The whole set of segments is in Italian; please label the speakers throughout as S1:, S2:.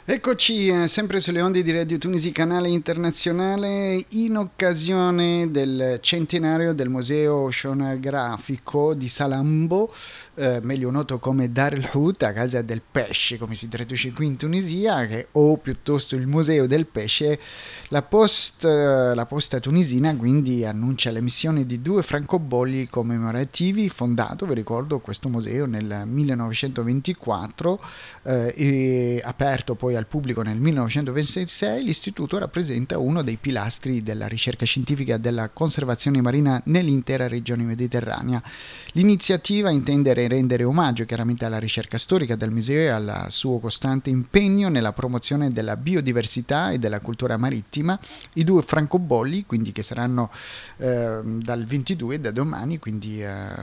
S1: Eccoci, sempre sulle onde di Radio Tunisi, canale internazionale, in occasione del centenario del Museo Oceanografico di Salambo, meglio noto come Dar el Hout, a casa del pesce, come si traduce qui in Tunisia, o piuttosto il Museo del Pesce. La posta tunisina quindi annuncia l'emissione di 2 francobolli commemorativi, fondato, vi ricordo, questo museo nel 1924 e aperto poi al pubblico nel 1926. L'istituto rappresenta uno dei pilastri della ricerca scientifica e della conservazione marina nell'intera regione mediterranea. L'iniziativa intende rendere omaggio chiaramente alla ricerca storica del museo e al suo costante impegno nella promozione della biodiversità e della cultura marittima. I 2 francobolli, quindi, che saranno dal 22, da domani, quindi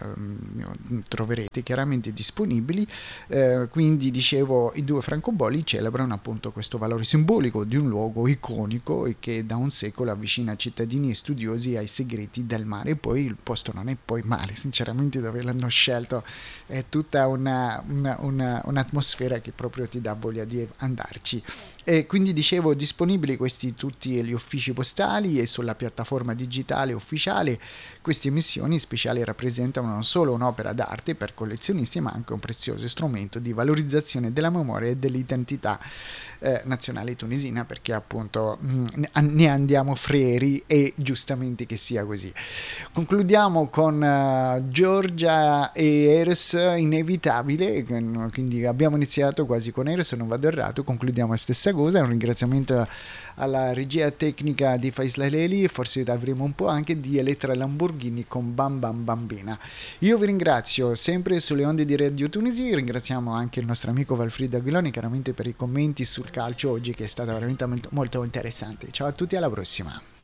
S1: troverete chiaramente disponibili. Quindi dicevo, i 2 francobolli celebrano appunto questo valore simbolico di un luogo iconico e che da un secolo avvicina cittadini e studiosi ai segreti del mare. E poi il posto non è poi male, sinceramente, dove l'hanno scelto è tutta un'atmosfera che proprio ti dà voglia di andarci. E quindi dicevo, disponibili questi tutti gli uffici postali e sulla piattaforma digitale ufficiale. Queste emissioni speciali rappresentano non solo un'opera d'arte per collezionisti, ma anche un prezioso strumento di valorizzazione della memoria e dell'identità nazionale tunisina, perché appunto ne andiamo fieri e giustamente che sia così. Concludiamo con Giorgia e Eros, Inevitabile, quindi abbiamo iniziato quasi con Eros, se non vado errato, concludiamo la stessa cosa. Un ringraziamento alla regia tecnica di Faisla Leli, forse avremo un po' anche di Elettra Lamborghini con Bam Bam Bambina. Io vi ringrazio sempre sulle onde di Radio Tunisi, ringraziamo anche il nostro amico Valfrido Aguiloni chiaramente per i commenti sul calcio oggi, che è stata veramente molto interessante. Ciao a tutti, alla prossima.